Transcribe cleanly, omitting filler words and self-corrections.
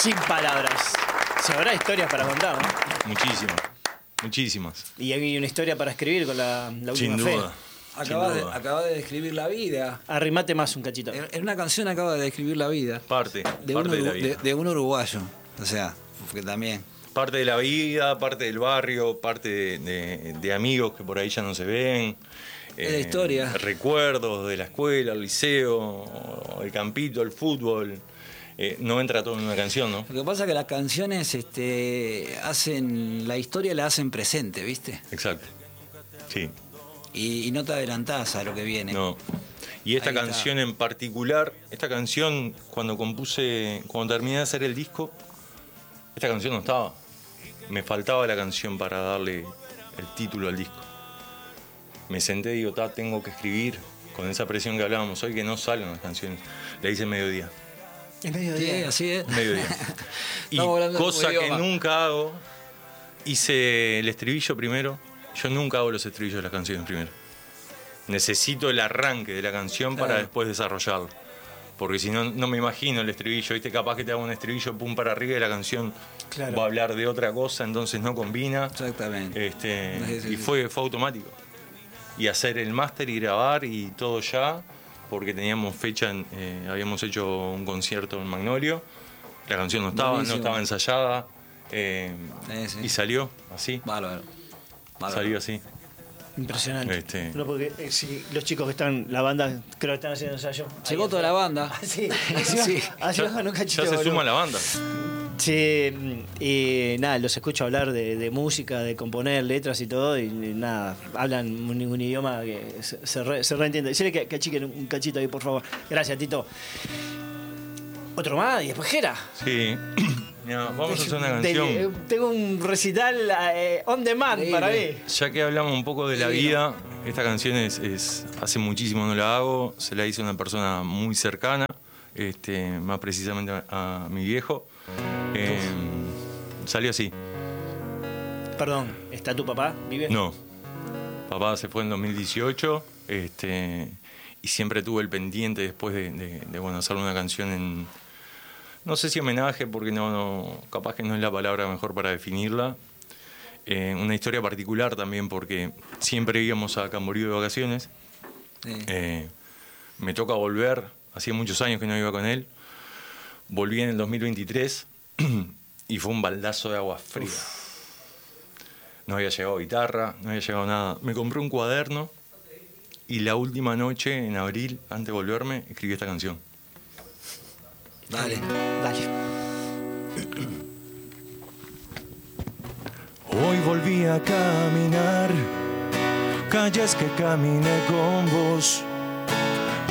Sin palabras. Se habrá historias para contar, ¿no? Muchísimas. Y hay una historia para escribir con la última Sin fe. duda. Acaba de describir la vida. Arrimate más un cachito. En una canción acaba de describir la vida. Parte De de la vida. de un uruguayo. O sea, porque también. Parte de la vida, parte del barrio, parte de amigos que por ahí ya no se ven. Es la historia. Recuerdos de la escuela, el liceo, el campito, el fútbol. No entra todo en una canción, ¿no? Lo que pasa es que las canciones hacen la historia, la hacen presente, ¿viste? Exacto. Sí. Y no te adelantás a lo que viene. No. Y esta Ahí está. canción en particular, cuando terminé de hacer el disco, esta canción no estaba. Me faltaba la canción para darle el título al disco. Me senté y digo, tengo que escribir con esa presión que hablábamos hoy, que no salen las canciones. Le hice mediodía. Es mediodía. Sí, así es. Mediodía. Y Estamos hablando del cosa mismo que idioma. nunca hago, hice el estribillo primero. Yo nunca hago los estribillos de las canciones primero. Necesito el arranque de la canción para Claro. después desarrollarlo. Porque si no, no me imagino el estribillo. ¿Viste? Capaz que te hago un estribillo, pum, para arriba y la canción Claro. va a hablar de otra cosa, entonces no combina. Exactamente. Sí. Y fue automático. Y hacer el máster y grabar y todo ya, porque teníamos fecha, habíamos hecho un concierto en Magnolio. La canción no Buenísimo. estaba ensayada. Sí. Y salió así. Bárbaro. Salió así. Impresionante. No, porque sí, los chicos que están, la banda, creo que están haciendo ensayo. Llegó toda la banda. Sí, Sí. así bajan un cachito. Ya se de suma volumen. la banda. Sí, y nada, los escucho hablar de música, de componer letras y todo, y nada, hablan un idioma que se reentiende. Decirle que achiquen un cachito ahí, por favor. Gracias, Tito. Otro más y después Jera. Sí. Mira, vamos a hacer una canción. Tengo un recital on demand Increíble. para mí. Ya que hablamos un poco de la vida, esta canción hace muchísimo no la hago, se la hice a una persona muy cercana, más precisamente a mi viejo. Salió así. Perdón, ¿está tu papá? ¿Vive? No, papá se fue en 2018 y siempre tuve el pendiente después de hacer una canción en... No sé si homenaje, porque no, capaz que no es la palabra mejor para definirla. Una historia particular también, porque siempre íbamos a Camboriú de vacaciones. Sí. Me toca volver, hacía muchos años que no iba con él. Volví en el 2023 y fue un baldazo de agua fría. No había llegado guitarra, no había llegado nada. Me compré un cuaderno y la última noche, en abril, antes de volverme, escribí esta canción. Dale. Dale. Hoy volví a caminar calles que caminé con vos.